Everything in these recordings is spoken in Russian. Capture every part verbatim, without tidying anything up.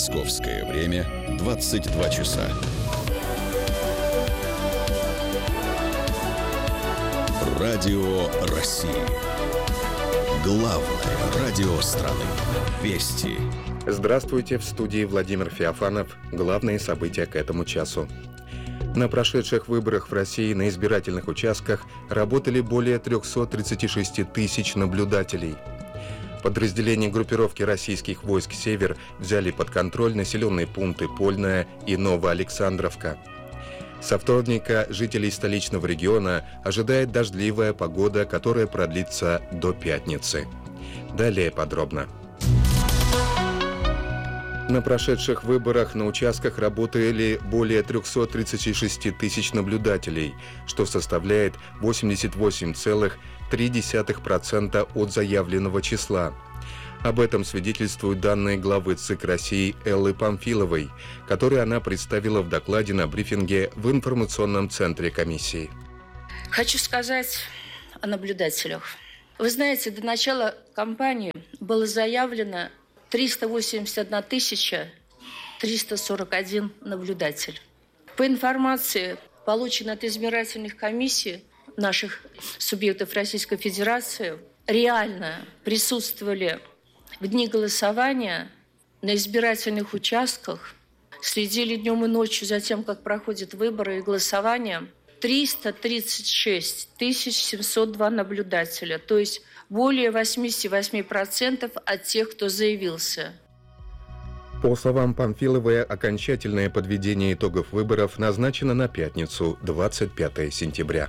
Московское время двадцать два часа. Радио России. Главное радио страны. Вести. Здравствуйте, в студии Владимир Феофанов. Главные события к этому часу. На прошедших выборах в России на избирательных участках работали более триста тридцать шесть тысяч наблюдателей. Подразделения группировки российских войск «Север» взяли под контроль населенные пункты Польная и Новоалександровка. Со вторника жителей столичного региона ожидает дождливая погода, которая продлится до пятницы. Далее подробно. На прошедших выборах на участках работали более триста тридцать шесть тысяч наблюдателей, что составляет восемьдесят восемь целых три десятых процента от заявленного числа. Об этом свидетельствуют данные главы ЦИК России Эллы Памфиловой, которые она представила в докладе на брифинге в информационном центре комиссии. Хочу сказать о наблюдателях. Вы знаете, до начала кампании было заявлено триста восемьдесят одна тысяча триста сорок один наблюдатель. По информации, полученной от избирательных комиссий наших субъектов Российской Федерации, реально присутствовали в дни голосования на избирательных участках, следили днем и ночью за тем, как проходят выборы и голосования, триста тридцать шесть тысяч семьсот два наблюдателя, то есть более восемьдесят восемь процентов от тех, кто заявился. По словам Памфиловой, окончательное подведение итогов выборов назначено на пятницу, двадцать пятого сентября.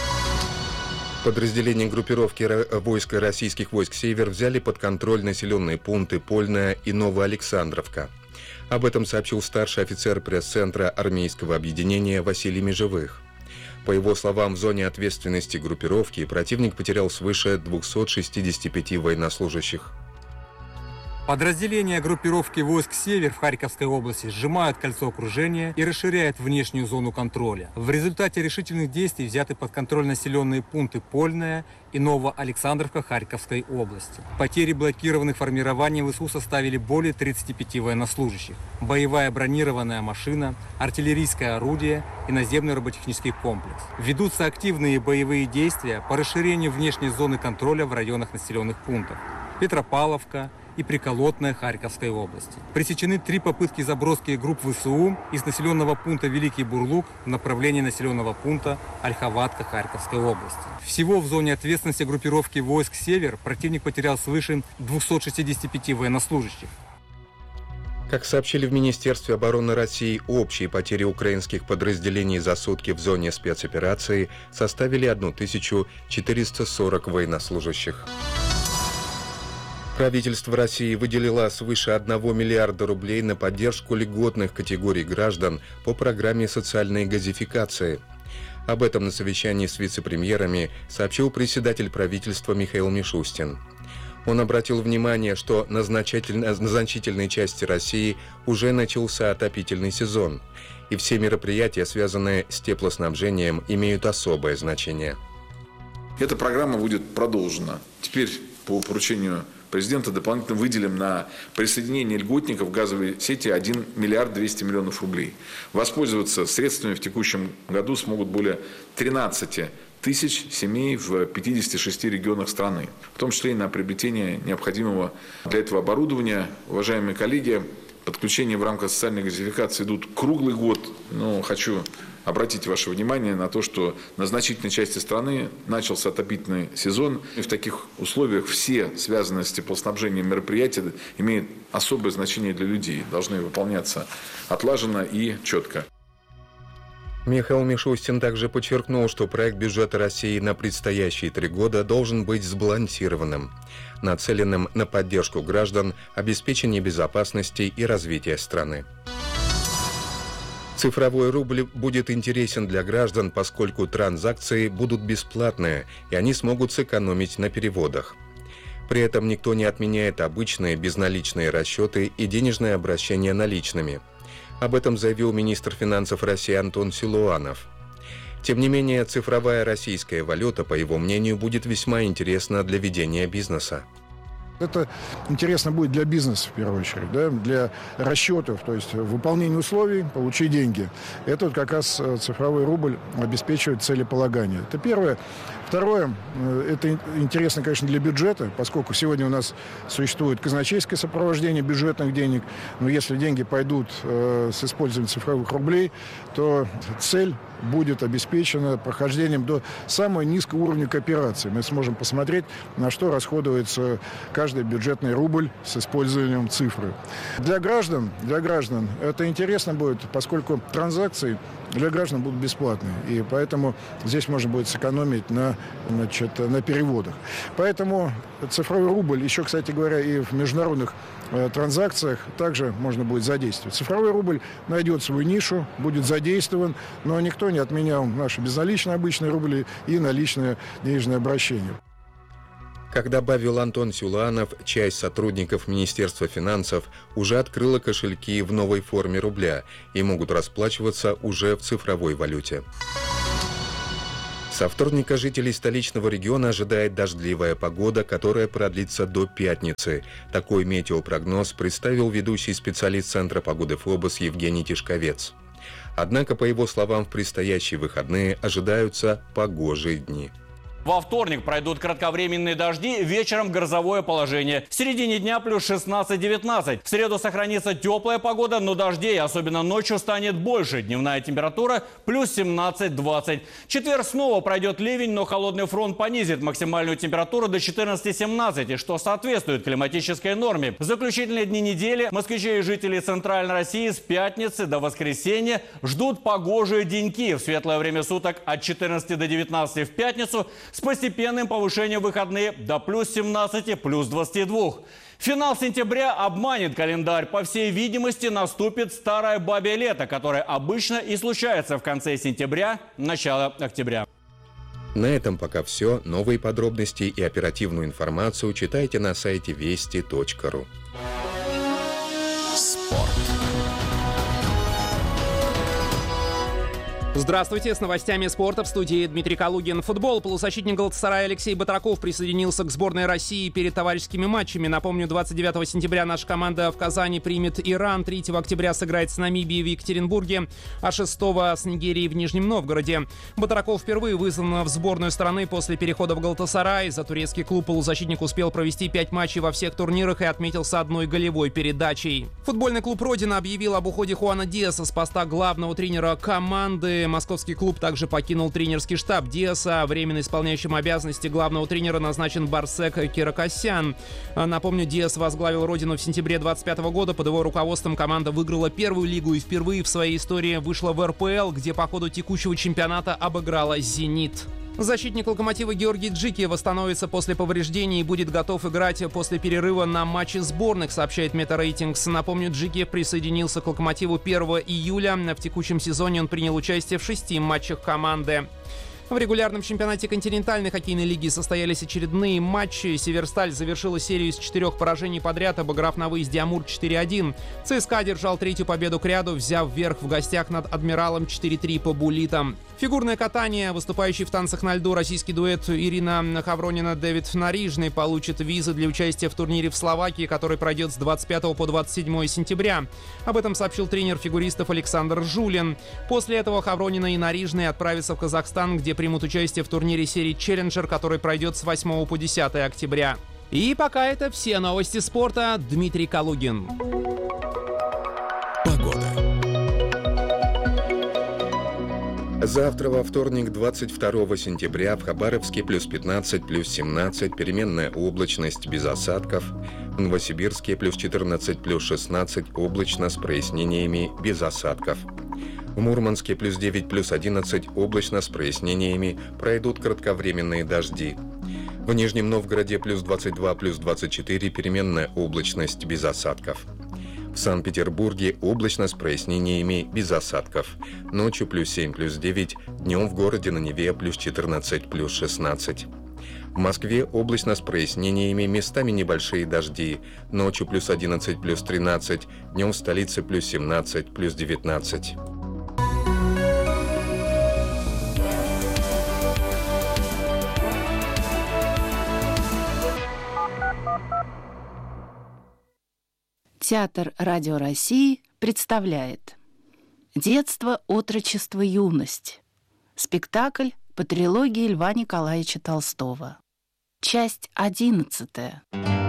Подразделения группировки войска российских войск «Север» взяли под контроль населенные пункты Польная и Новоалександровка. Об этом сообщил старший офицер пресс-центра армейского объединения Василий Межевых. По его словам, в зоне ответственности группировки противник потерял свыше двухсот шестидесяти пяти военнослужащих. Подразделения группировки войск «Север» в Харьковской области сжимают кольцо окружения и расширяют внешнюю зону контроля. В результате решительных действий взяты под контроль населенные пункты Польная и Новоалександровка Харьковской области. Потери блокированных формирований ВСУ составили более тридцати пяти военнослужащих. Боевая бронированная машина, артиллерийское орудие и наземный роботехнический комплекс. Ведутся активные боевые действия по расширению внешней зоны контроля в районах населенных пунктов Петропавловка и Приколотная Харьковской области. Пресечены три попытки заброски групп ВСУ из населенного пункта Великий Бурлук в направлении населенного пункта Ольховатка Харьковской области. Всего в зоне ответственности группировки войск «Север» противник потерял свыше двухсот шестидесяти пяти военнослужащих. Как сообщили в Министерстве обороны России, общие потери украинских подразделений за сутки в зоне спецоперации составили тысячу четыреста сорок военнослужащих. Правительство России выделило свыше одного миллиарда рублей на поддержку льготных категорий граждан по программе социальной газификации. Об этом на совещании с вице-премьерами сообщил председатель правительства Михаил Мишустин. Он обратил внимание, что на значительной, на значительной части России уже начался отопительный сезон, и все мероприятия, связанные с теплоснабжением, имеют особое значение. Эта программа будет продолжена. Теперь по поручению президента дополнительно выделим на присоединение льготников к газовой сети один миллиард двести миллионов рублей. Воспользоваться средствами в текущем году смогут более тринадцати тысяч семей в пятидесяти шести регионах страны, в том числе и на приобретение необходимого для этого оборудования. Уважаемые коллеги, подключения в рамках социальной газификации идут круглый год, но хочу обратить ваше внимание на то, что на значительной части страны начался отопительный сезон. И в таких условиях все связанные с теплоснабжением мероприятия имеют особое значение для людей, должны выполняться отлаженно и четко. Михаил Мишустин также подчеркнул, что проект бюджета России на предстоящие три года должен быть сбалансированным, нацеленным на поддержку граждан, обеспечение безопасности и развития страны. Цифровой рубль будет интересен для граждан, поскольку транзакции будут бесплатные, и они смогут сэкономить на переводах. При этом никто не отменяет обычные безналичные расчеты и денежное обращение наличными. Об этом заявил министр финансов России Антон Силуанов. Тем не менее, цифровая российская валюта, по его мнению, будет весьма интересна для ведения бизнеса. Это интересно будет для бизнеса, в первую очередь, да, для расчетов, то есть выполнение условий, получи деньги. Это вот как раз цифровой рубль обеспечивает целеполагание. Это первое. Второе, это интересно, конечно, для бюджета, поскольку сегодня у нас существует казначейское сопровождение бюджетных денег, но если деньги пойдут э, с использованием цифровых рублей, то цель будет обеспечена прохождением до самого низкого уровня кооперации. Мы сможем посмотреть, на что расходуется каждый бюджетный рубль с использованием цифры. Для граждан, для граждан это интересно будет, поскольку транзакции для граждан будут бесплатные. И поэтому здесь можно будет сэкономить на, значит, на переводах. Поэтому цифровой рубль, еще, кстати говоря, и в международных э, транзакциях также можно будет задействовать. Цифровой рубль найдет свою нишу, будет задействован, но никто не отменял наши безналичные обычные рубли и наличное денежное обращение. Как добавил Антон Сюланов, часть сотрудников Министерства финансов уже открыла кошельки в новой форме рубля и могут расплачиваться уже в цифровой валюте. Со вторника жителей столичного региона ожидает дождливая погода, которая продлится до пятницы. Такой метеопрогноз представил ведущий специалист Центра погоды ФОБОС Евгений Тишковец. Однако, по его словам, в предстоящие выходные ожидаются погожие дни. Во вторник пройдут кратковременные дожди, вечером грозовое положение. В середине дня плюс шестнадцать-девятнадцать. В среду сохранится теплая погода, но дождей, особенно ночью, станет больше. Дневная температура плюс семнадцать-двадцать. В четверг снова пройдет ливень, но холодный фронт понизит максимальную температуру до четырнадцати-семнадцати, что соответствует климатической норме. В заключительные дни недели москвичи и жители Центральной России с пятницы до воскресенья ждут погожие деньки. В светлое время суток от четырнадцати до девятнадцати в пятницу, с постепенным повышением в выходные до плюс семнадцати, плюс двадцати двух. Финал сентября обманет календарь. По всей видимости, наступит старое бабье лето, которое обычно и случается в конце сентября, начало октября. На этом пока все. Новые подробности и оперативную информацию читайте на сайте вести точка ру. Спорт. Здравствуйте, с новостями спорта в студии Дмитрий Калугин. Футбол. Полузащитник Галатасарая Алексей Батраков присоединился к сборной России перед товарищескими матчами. Напомню, двадцать девятого сентября наша команда в Казани примет Иран, третьего октября сыграет с Намибией в Екатеринбурге, а шестого с Нигерией в Нижнем Новгороде. Батраков впервые вызван в сборную страны после перехода в Галатасарай. За турецкий клуб полузащитник успел провести пять матчей во всех турнирах и отметился одной голевой передачей. Футбольный клуб «Родина» объявил об уходе Хуана Диаса с поста главного тренера команды. Московский клуб также покинул тренерский штаб Диаса. Временно исполняющим обязанности главного тренера назначен Барсек Киракосян. Напомню, Диас возглавил «Родину» в сентябре двадцать пятого года. Под его руководством команда выиграла первую лигу и впервые в своей истории вышла в эр пэ эл, где по ходу текущего чемпионата обыграла «Зенит». Защитник «Локомотива» Георгий Джики восстановится после повреждений и будет готов играть после перерыва на матче сборных, сообщает Метарейтингс. Напомню, Джики присоединился к «Локомотиву» первого июля. В текущем сезоне он принял участие в шести матчах команды. В регулярном чемпионате континентальной хоккейной лиги состоялись очередные матчи. «Северсталь» завершила серию из четырех поражений подряд, обыграв на выезде «Амур» четыре один. «ЦСКА» одержал третью победу к ряду, взяв верх в гостях над «Адмиралом» четыре три по буллитам. Фигурное катание. Выступающий в танцах на льду российский дуэт Ирина Хавронина-Дэвид Нарижный получит визы для участия в турнире в Словакии, который пройдет с двадцать пятого по двадцать седьмое сентября. Об этом сообщил тренер фигуристов Александр Жулин. После этого Хавронина и Нарижный отправятся в Казахстан, где примут участие в турнире серии «Челленджер», который пройдет с восьмого по десятое октября. И пока это все новости спорта. Дмитрий Калугин. Погода. Завтра, во вторник, двадцать второго сентября, в Хабаровске плюс пятнадцать, плюс семнадцать, переменная облачность без осадков. В Новосибирске плюс четырнадцать, плюс шестнадцать, облачно с прояснениями без осадков. В Мурманске плюс девять, плюс одиннадцать, облачно с прояснениями, пройдут кратковременные дожди. В Нижнем Новгороде плюс двадцать два, плюс двадцать четыре, переменная облачность без осадков. В Санкт-Петербурге облачно с прояснениями без осадков. Ночью плюс семь, плюс девять, днем в городе на Неве плюс четырнадцать, плюс шестнадцать. В Москве облачно с прояснениями, местами небольшие дожди. Ночью плюс одиннадцать, плюс тринадцать, днем в столице плюс семнадцать, плюс девятнадцать. Театр Радио России представляет «Детство, отрочество, юность». Спектакль по трилогии Льва Николаевича Толстого. Часть одиннадцатая.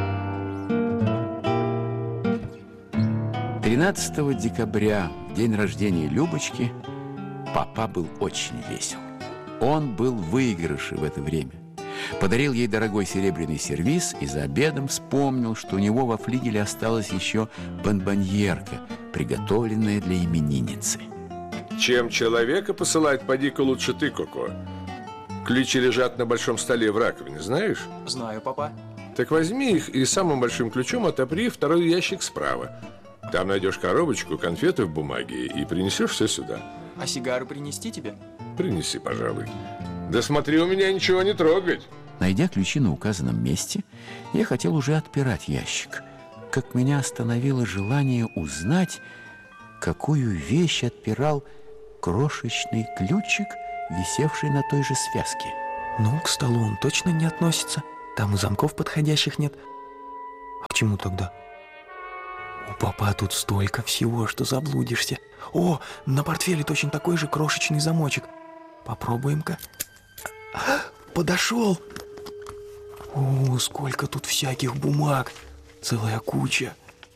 тринадцатого декабря, в день рождения Любочки, папа был очень весел. Он был в выигрыше в это время. Подарил ей дорогой серебряный сервиз и за обедом вспомнил, что у него во флигеле осталась еще бонбоньерка, приготовленная для именинницы. Чем человека посылать, поди-ка лучше ты, Коко. Ключи лежат на большом столе в раковине, знаешь? Знаю, папа. Так возьми их и самым большим ключом отопри второй ящик справа. Там найдешь коробочку, конфеты в бумаге и принесешь все сюда. А сигару принести тебе? Принеси, пожалуй. Да смотри, у меня ничего не трогать. Найдя ключи на указанном месте, я хотел уже отпирать ящик, как меня остановило желание узнать, какую вещь отпирал крошечный ключик, висевший на той же связке. Ну, к столу он точно не относится. Там и замков подходящих нет. А к чему тогда? У папа тут столько всего, что заблудишься. О, на портфеле точно такой же крошечный замочек. Попробуем-ка. Подошел. О, сколько тут всяких бумаг. Целая куча.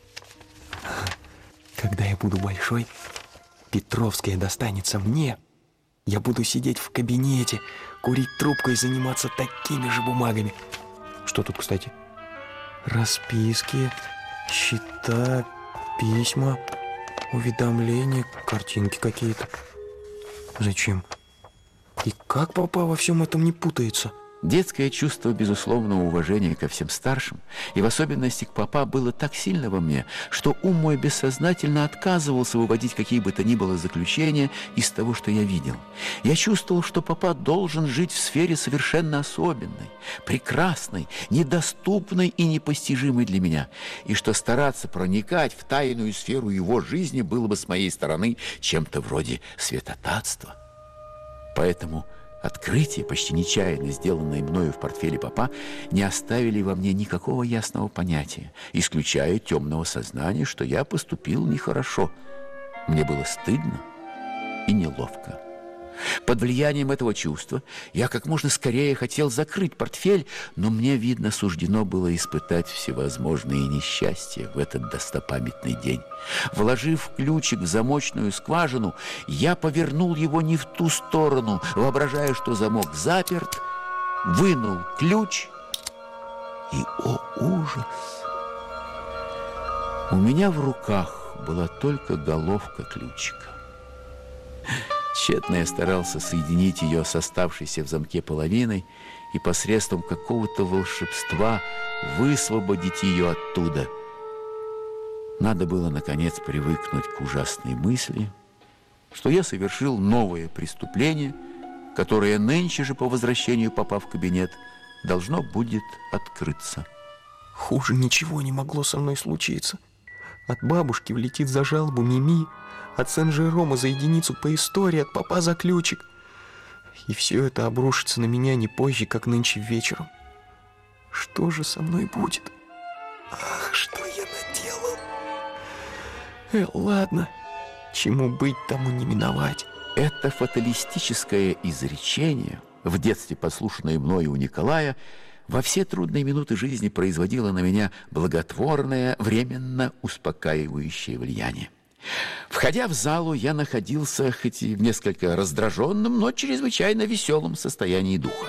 Когда я буду большой, Петровская достанется мне. Я буду сидеть в кабинете, курить трубку и заниматься такими же бумагами. Что тут, кстати? Расписки, счета, письма, уведомления, картинки какие-то. Зачем? И как папа во всем этом не путается? Детское чувство безусловного уважения ко всем старшим, и в особенности к папа, было так сильно во мне, что ум мой бессознательно отказывался выводить какие бы то ни было заключения из того, что я видел. Я чувствовал, что папа должен жить в сфере совершенно особенной, прекрасной, недоступной и непостижимой для меня, и что стараться проникать в тайную сферу его жизни было бы с моей стороны чем-то вроде святотатства. Поэтому открытия, почти нечаянно сделанные мною в портфеле папа, не оставили во мне никакого ясного понятия, исключая темного сознания, что я поступил нехорошо. Мне было стыдно и неловко. Под влиянием этого чувства я как можно скорее хотел закрыть портфель, но мне, видно, суждено было испытать всевозможные несчастья в этот достопамятный день. Вложив ключик в замочную скважину, я повернул его не в ту сторону, воображая, что замок заперт, вынул ключ и, о ужас! У меня в руках была только головка ключика. Тщетно я старался соединить ее с оставшейся в замке половиной и посредством какого-то волшебства высвободить ее оттуда. Надо было, наконец, привыкнуть к ужасной мысли, что я совершил новое преступление, которое нынче же по возвращению папа в кабинет должно будет открыться. Хуже ничего не могло со мной случиться. От бабушки влетит за жалобу Мими, от Сен-Жерома за единицу по истории, от папа за ключик. И все это обрушится на меня не позже, как нынче вечером. Что же со мной будет? Ах, что я наделал? Э, ладно, чему быть, тому не миновать. Это фаталистическое изречение, в детстве подслушанное мною у Николая, во все трудные минуты жизни производило на меня благотворное, временно успокаивающее влияние. Входя в залу, я находился хоть и в несколько раздраженном, но чрезвычайно веселом состоянии духа.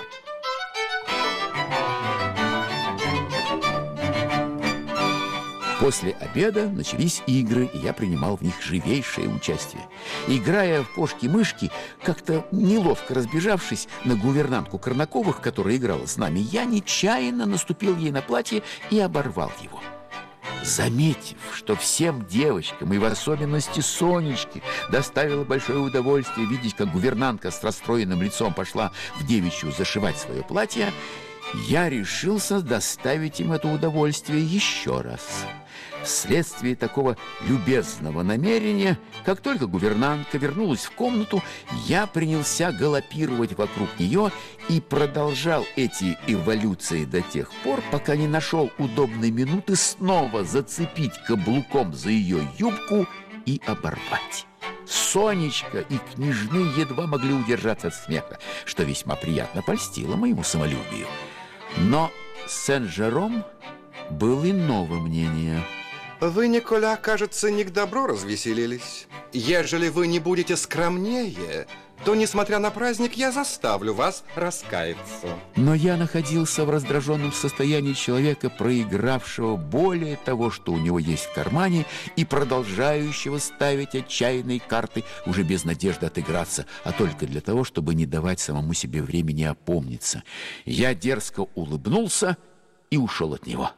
После обеда начались игры, и я принимал в них живейшее участие. Играя в кошки-мышки, как-то неловко разбежавшись на гувернантку Корнаковых, которая играла с нами, я нечаянно наступил ей на платье и оборвал его. Заметив, что всем девочкам, и в особенности Сонечке, доставило большое удовольствие видеть, как гувернантка с расстроенным лицом пошла в девичью зашивать свое платье, я решился доставить им это удовольствие еще раз. Вследствие такого любезного намерения, как только гувернантка вернулась в комнату, я принялся галопировать вокруг нее и продолжал эти эволюции до тех пор, пока не нашел удобной минуты снова зацепить каблуком за ее юбку и оборвать. Сонечка и княжны едва могли удержаться от смеха, что весьма приятно польстило моему самолюбию. Но Сен-Жером был иного мнения. Вы, Николя, кажется, не к добру развеселились. Ежели вы не будете скромнее, то, несмотря на праздник, я заставлю вас раскаяться. Но я находился в раздраженном состоянии человека, проигравшего более того, что у него есть в кармане, и продолжающего ставить отчаянные карты уже без надежды отыграться, а только для того, чтобы не давать самому себе времени опомниться. Я дерзко улыбнулся и ушел от него.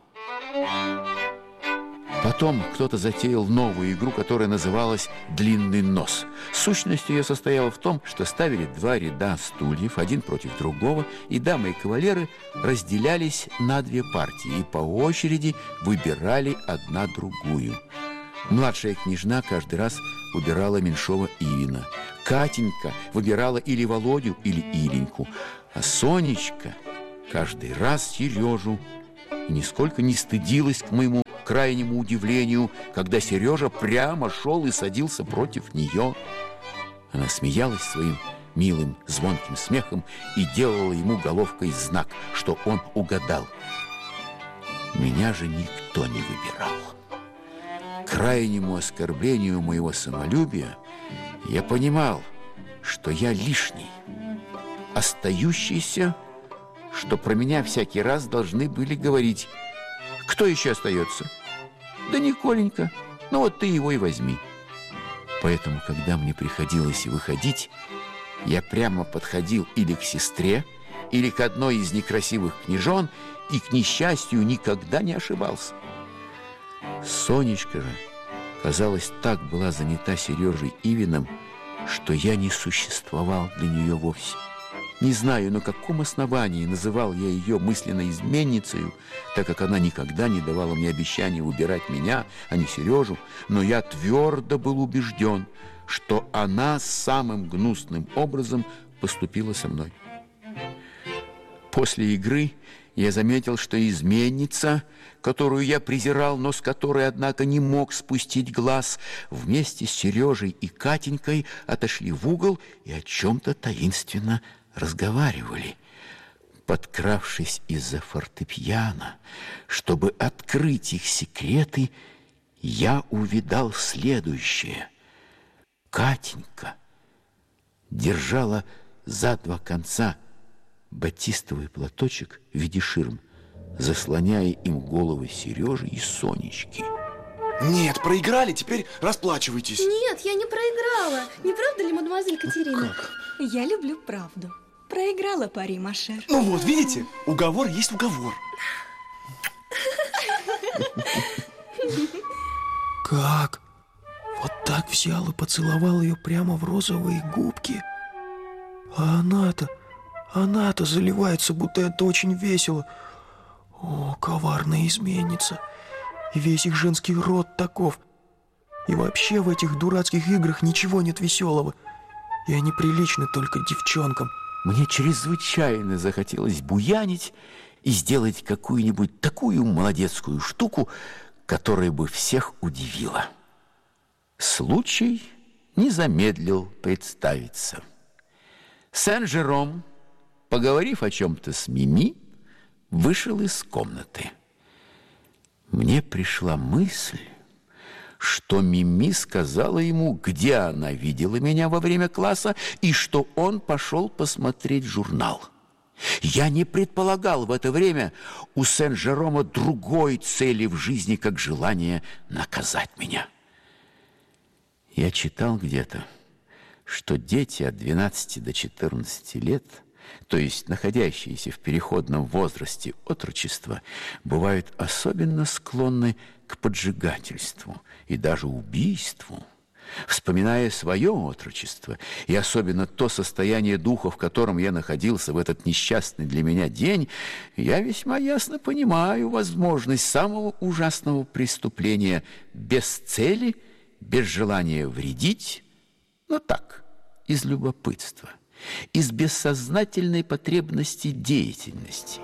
Потом кто-то затеял новую игру, которая называлась «Длинный нос». Сущностью ее состояла в том, что ставили два ряда стульев, один против другого, и дамы и кавалеры разделялись на две партии и по очереди выбирали одна другую. Младшая княжна каждый раз выбирала меньшого Ивина. Катенька выбирала или Володю, или Иленьку, а Сонечка каждый раз Сережу. И нисколько не стыдилась, к моему крайнему удивлению, когда Сережа прямо шел и садился против нее. Она смеялась своим милым звонким смехом и делала ему головкой знак, что он угадал. Меня же никто не выбирал. К крайнему оскорблению моего самолюбия я понимал, что я лишний, остающийся, что про меня всякий раз должны были говорить: кто еще остается? Да Николенька, ну вот ты его и возьми. Поэтому, когда мне приходилось выходить, я прямо подходил или к сестре, или к одной из некрасивых княжон, и, к несчастью, никогда не ошибался. Сонечка же, казалось, так была занята Сережей Ивиным, что я не существовал для нее вовсе. Не знаю, на каком основании называл я ее мысленной изменницей, так как она никогда не давала мне обещания выбирать меня, а не Сережу, но я твердо был убежден, что она самым гнусным образом поступила со мной. После игры я заметил, что изменница, которую я презирал, но с которой, однако, не мог спустить глаз, вместе с Сережей и Катенькой отошли в угол и о чем-то таинственно разговаривали. Подкравшись из-за фортепиано, чтобы открыть их секреты, я увидал следующее. Катенька держала за два конца батистовый платочек в виде ширм, заслоняя им головы Сережи и Сонечки. Нет, проиграли, теперь расплачивайтесь. Нет, я не проиграла. Не правда ли, мадемуазель Катерина? Как? Я люблю правду. Проиграла пари, Машер. Ну вот, видите, уговор есть уговор. Как? Вот так взял и поцеловал ее прямо в розовые губки? А она-то, она-то заливается, будто это очень весело. О, коварная изменница. И весь их женский род таков. И вообще в этих дурацких играх ничего нет веселого. И они приличны только девчонкам. Мне чрезвычайно захотелось буянить и сделать какую-нибудь такую молодецкую штуку, которая бы всех удивила. Случай не замедлил представиться. Сен-Жером, поговорив о чем-то с Мими, вышел из комнаты. Мне пришла мысль, что Мими сказала ему, где она видела меня во время класса, и что он пошел посмотреть журнал. Я не предполагал в это время у Сен-Жерома другой цели в жизни, как желание наказать меня. Я читал где-то, что дети от двенадцати до четырнадцати лет, то есть находящиеся в переходном возрасте отрочества, бывают особенно склонны к поджигательству и даже убийству. Вспоминая свое отрочество и особенно то состояние духа, в котором я находился в этот несчастный для меня день, я весьма ясно понимаю возможность самого ужасного преступления без цели, без желания вредить, но так, из любопытства, из бессознательной потребности деятельности.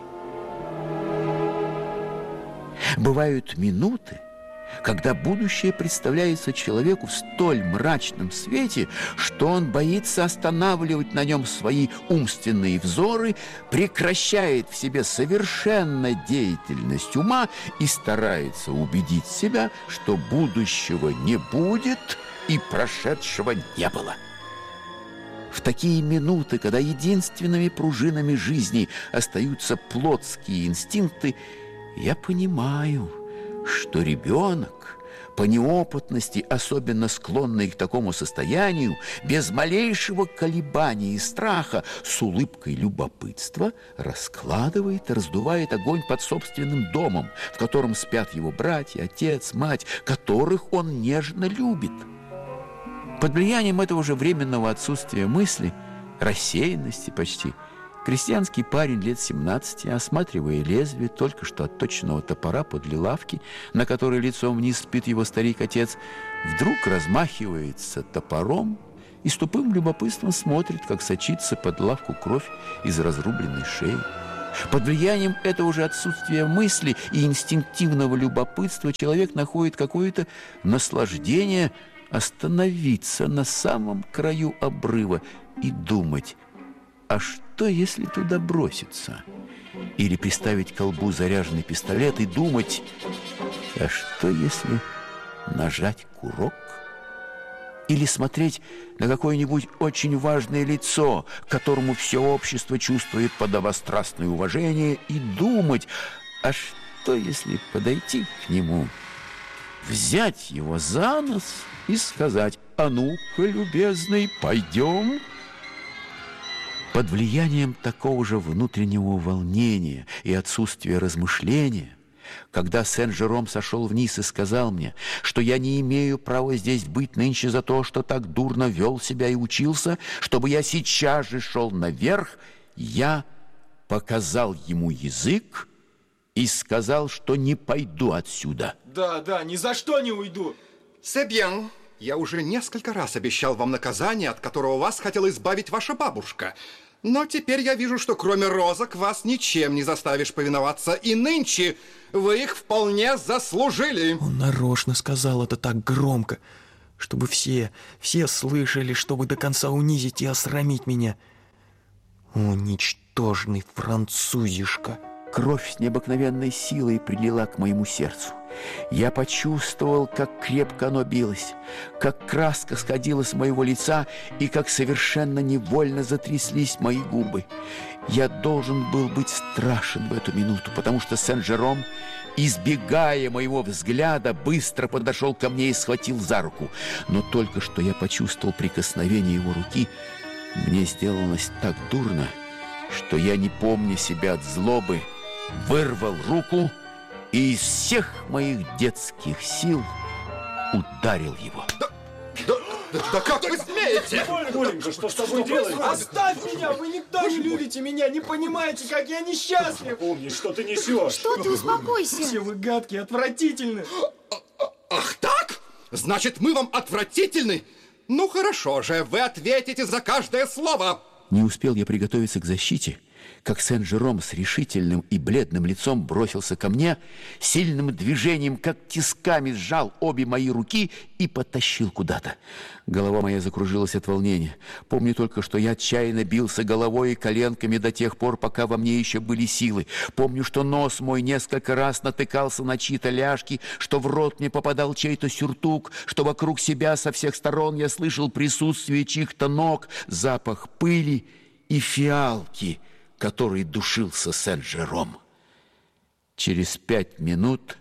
Бывают минуты, когда будущее представляется человеку в столь мрачном свете, что он боится останавливать на нем свои умственные взоры, прекращает в себе совершенно деятельность ума и старается убедить себя, что будущего не будет и прошедшего не было. В такие минуты, когда единственными пружинами жизни остаются плотские инстинкты, я понимаю, что ребенок, по неопытности особенно склонный к такому состоянию, без малейшего колебания и страха, с улыбкой любопытства раскладывает и раздувает огонь под собственным домом, в котором спят его братья, отец, мать, которых он нежно любит. Под влиянием этого же временного отсутствия мысли, рассеянности почти, крестьянский парень лет семнадцати, осматривая лезвие только что отточенного топора подле лавки, на которой лицом вниз спит его старик-отец, вдруг размахивается топором и с тупым любопытством смотрит, как сочится под лавку кровь из разрубленной шеи. Под влиянием этого же отсутствия мысли и инстинктивного любопытства человек находит какое-то наслаждение остановиться на самом краю обрыва и думать: а что, если туда броситься? Или приставить к колбу заряженный пистолет и думать: а что, если нажать курок? Или смотреть на какое-нибудь очень важное лицо, к которому все общество чувствует подобострастное уважение, и думать: а что, если подойти к нему, взять его за нос и сказать: а ну-ка, любезный, пойдем? Под влиянием такого же внутреннего волнения и отсутствия размышления, когда Сен-Жером сошел вниз и сказал мне, что я не имею права здесь быть нынче за то, что так дурно вел себя и учился, чтобы я сейчас же шел наверх, я показал ему язык и сказал, что не пойду отсюда. Да, да, ни за что не уйду. C'est bien. Я уже несколько раз обещал вам наказание, от которого вас хотела избавить ваша бабушка. Но теперь я вижу, что кроме розок вас ничем не заставишь повиноваться. И нынче вы их вполне заслужили. Он нарочно сказал это так громко, чтобы все, все слышали, чтобы до конца унизить и осрамить меня. О, ничтожный французишка! Кровь с необыкновенной силой прилила к моему сердцу. Я почувствовал, как крепко оно билось, как краска сходила с моего лица и как совершенно невольно затряслись мои губы. Я должен был быть страшен в эту минуту, потому что Сен-Жером, избегая моего взгляда, быстро подошел ко мне и схватил за руку. Но только что я почувствовал прикосновение его руки, мне сделалось так дурно, что я, не помня себя от злобы, вырвал руку и из всех моих детских сил ударил его. Да, да, да, да как вы смеете? Оленька, что с тобой делать? Оставь меня, вы никто не любите меня, не понимаете, как я несчастлив. Помни, что ты несешь. Что ты, успокойся. Все вы гадкие, отвратительны. Ах так? Значит, мы вам отвратительны? Ну хорошо же, вы ответите за каждое слово. Не успел я приготовиться к защите, как Сен-Жером с решительным и бледным лицом бросился ко мне, сильным движением, как тисками, сжал обе мои руки и потащил куда-то. Голова моя закружилась от волнения. Помню только, что я отчаянно бился головой и коленками до тех пор, пока во мне еще были силы. Помню, что нос мой несколько раз натыкался на чьи-то ляжки, что в рот мне попадал чей-то сюртук, что вокруг себя со всех сторон я слышал присутствие чьих-то ног, запах пыли и фиалки, который душился Сен-Жером. Через пять минут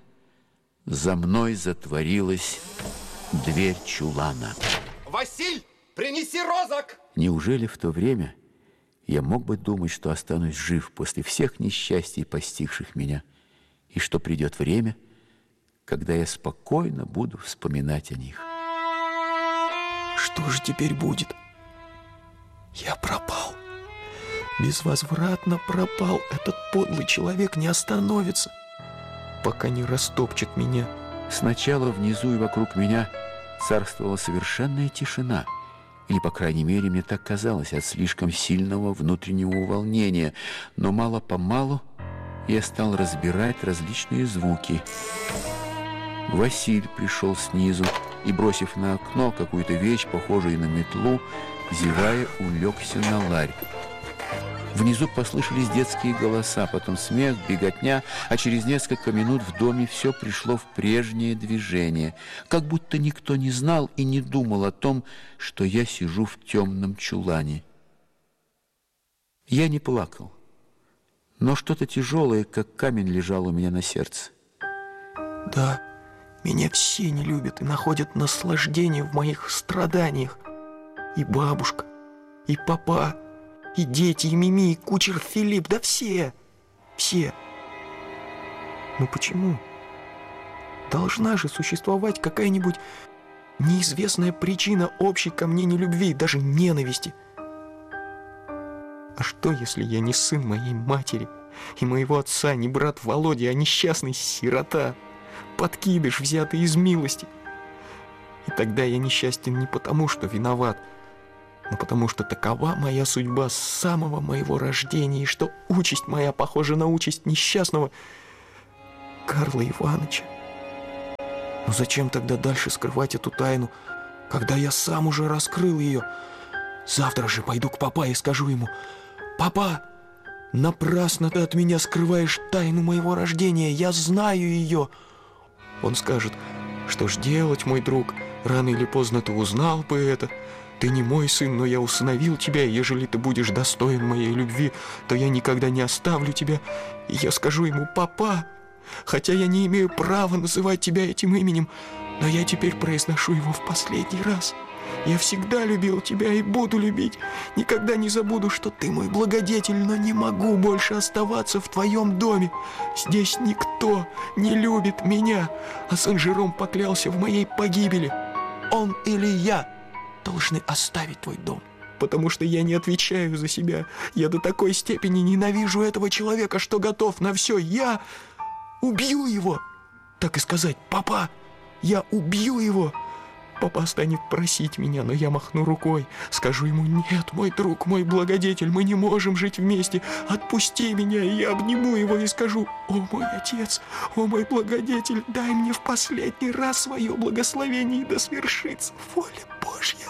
за мной затворилась дверь чулана. Василь, принеси розок! Неужели в то время я мог бы думать, что останусь жив после всех несчастий, постигших меня, и что придет время, когда я спокойно буду вспоминать о них? Что же теперь будет? Я пропал. Безвозвратно пропал. Этот подлый человек не остановится, пока не растопчет меня. Сначала внизу и вокруг меня царствовала совершенная тишина. Или, по крайней мере, мне так казалось от слишком сильного внутреннего волнения. Но мало-помалу я стал разбирать различные звуки. Василь пришел снизу и, бросив на окно какую-то вещь, похожую на метлу, зевая, улегся на ларь. Внизу послышались детские голоса, потом смех, беготня, а через несколько минут в доме все пришло в прежнее движение, как будто никто не знал и не думал о том, что я сижу в темном чулане. Я не плакал, но что-то тяжелое, как камень, лежало у меня на сердце. Да, меня все не любят и находят наслаждение в моих страданиях. И бабушка, и папа, и дети, и Мими, и кучер Филипп, да все, все. Но почему? Должна же существовать какая-нибудь неизвестная причина общей ко мне нелюбви, даже ненависти. А что, если я не сын моей матери и моего отца, не брат Володя, а несчастный сирота, подкидыш, взятый из милости? И тогда я несчастен не потому, что виноват, но потому что такова моя судьба с самого моего рождения, и что участь моя похожа на участь несчастного Карла Ивановича. Но зачем тогда дальше скрывать эту тайну, когда я сам уже раскрыл ее? Завтра же пойду к папа и скажу ему: «Папа, напрасно ты от меня скрываешь тайну моего рождения, я знаю ее». Он скажет: «Что ж делать, мой друг, рано или поздно ты узнал бы это. Ты не мой сын, но я усыновил тебя, и ежели ты будешь достоин моей любви, то я никогда не оставлю тебя». И я скажу ему: «Папа, хотя я не имею права называть тебя этим именем, но я теперь произношу его в последний раз. Я всегда любил тебя и буду любить. Никогда не забуду, что ты мой благодетель, но не могу больше оставаться в твоем доме. Здесь никто не любит меня, а Сен-Жером поклялся в моей погибели. Он или я должны оставить твой дом, потому что я не отвечаю за себя. Я до такой степени ненавижу этого человека, что готов на все. Я убью его. Так и сказать: папа, я убью его». Папа станет просить меня, но я махну рукой. Скажу ему: «Нет, мой друг, мой благодетель, мы не можем жить вместе. Отпусти меня». И я обниму его и скажу: «О, мой отец, о, мой благодетель, дай мне в последний раз свое благословение, и да свершится воля Божья».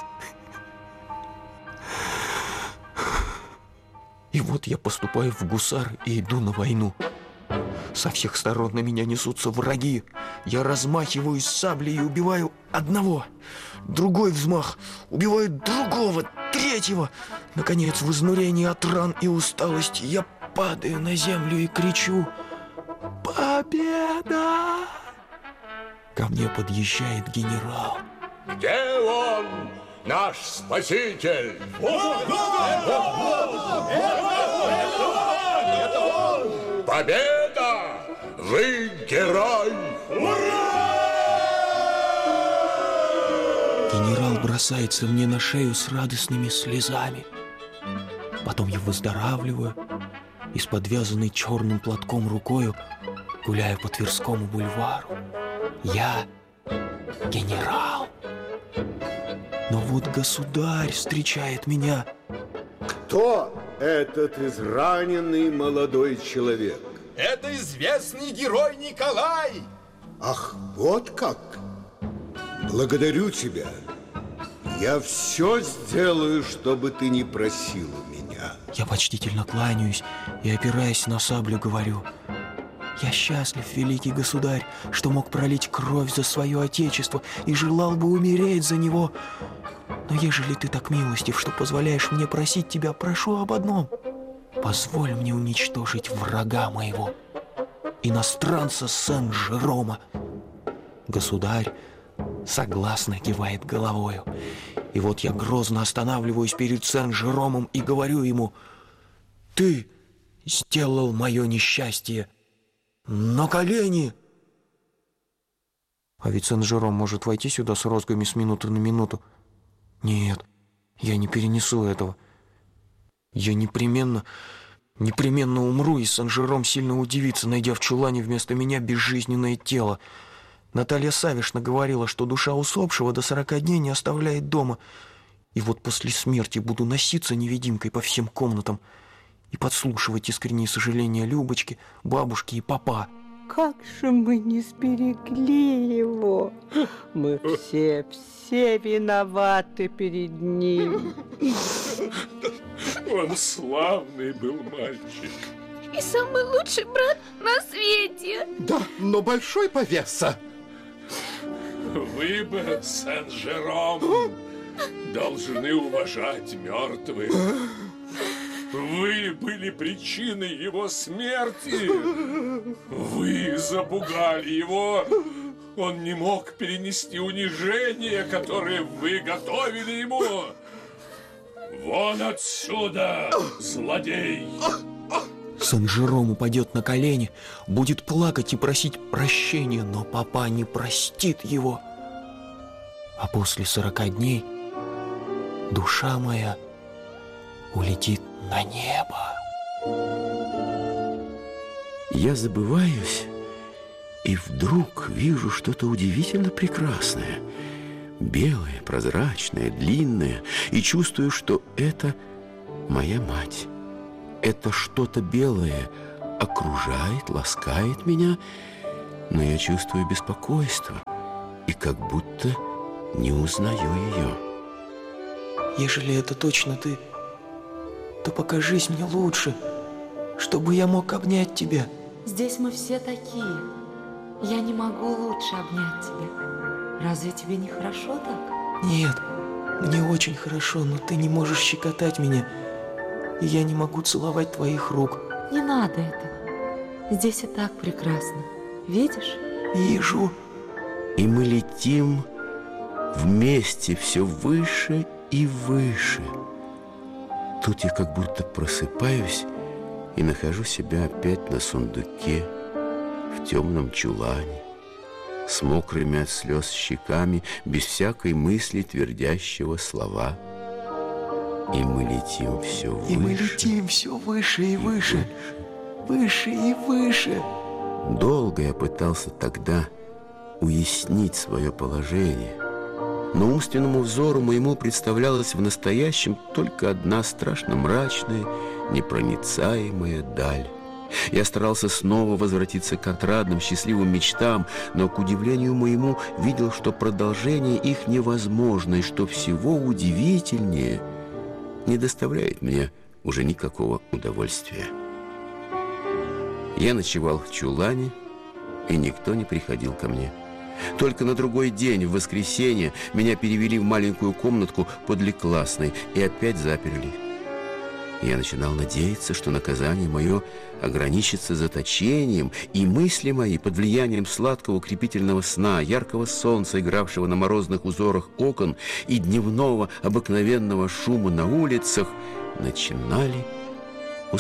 И вот я поступаю в гусар и иду на войну. Со всех сторон на меня несутся враги. Я размахиваюсь саблей и убиваю одного. Другой взмах убивает другого, третьего. Наконец, в изнурении от ран и усталости я падаю на землю и кричу: «Победа!» Ко мне подъезжает генерал. «Где он, наш спаситель?» «Победа! Вы герой!» Генерал бросается мне на шею с радостными слезами. Потом я выздоравливаю и с подвязанной черным платком рукою гуляю по Тверскому бульвару. Я генерал. Но вот государь встречает меня. Кто этот израненный молодой человек? Это известный герой Николай. Ах, вот как! Благодарю тебя. Я все сделаю, чтобы ты не просил у меня. Я почтительно кланяюсь и, опираясь на саблю, говорю: «Я счастлив, великий государь, что мог пролить кровь за свое отечество и желал бы умереть за него. Но ежели ты так милостив, что позволяешь мне просить тебя, прошу об одном: позволь мне уничтожить врага моего, иностранца Сен-Жерома». Государь согласно кивает головою. И вот я грозно останавливаюсь перед Сен-Жеромом и говорю ему: «Ты сделал мое несчастье на колени!» А ведь Сен-Жером может войти сюда с розгами с минуты на минуту. Нет, я не перенесу этого. Я непременно, непременно умру, и Сен-Жером сильно удивится, найдя в чулане вместо меня безжизненное тело. Наталья Савишна говорила, что душа усопшего до сорока дней не оставляет дома. И вот после смерти буду носиться невидимкой по всем комнатам и подслушивать искренние сожаления Любочки, бабушки и папа. Как же мы не сберегли его. Мы все, все виноваты перед ним. Он славный был мальчик. И самый лучший брат на свете. Да, но большой повеса. Вы бы, Сен-Жером, должны уважать мертвых. Вы были причиной его смерти. Вы запугали его. Он не мог перенести унижение, которое вы готовили ему. Вон отсюда, злодей! Сен-Жером упадет на колени, будет плакать и просить прощения, но папа не простит его. А после сорока дней душа моя улетит на небо. Я забываюсь, и вдруг вижу что-то удивительно прекрасное. Белое, прозрачное, длинное, и чувствую, что это моя мать. Это что-то белое окружает, ласкает меня, но я чувствую беспокойство и как будто не узнаю ее. Ежели это точно ты, то покажись мне лучше, чтобы я мог обнять тебя. Здесь мы все такие. Я не могу лучше обнять тебя. Разве тебе не хорошо так? Нет, мне очень хорошо, но ты не можешь щекотать меня, и я не могу целовать твоих рук. Не надо этого. Здесь и так прекрасно. Видишь? Вижу. И мы летим вместе все выше и выше. Тут я как будто просыпаюсь и нахожу себя опять на сундуке, в темном чулане, с мокрыми от слез щеками, без всякой мысли, твердящего слова. И мы летим все выше. И мы летим все выше и выше, выше и выше. Долго я пытался тогда уяснить свое положение, но умственному взору моему представлялась в настоящем только одна страшно мрачная, непроницаемая даль. Я старался снова возвратиться к отрадным, счастливым мечтам, но, к удивлению моему, видел, что продолжение их невозможно, и что всего удивительнее не доставляет мне уже никакого удовольствия. Я ночевал в чулане, и никто не приходил ко мне. Только на другой день, в воскресенье, меня перевели в маленькую комнатку подле классной и опять заперли. Я начинал надеяться, что наказание мое ограничится заточением, и мысли мои под влиянием сладкого крепительного сна, яркого солнца, игравшего на морозных узорах окон, и дневного обыкновенного шума на улицах, начинали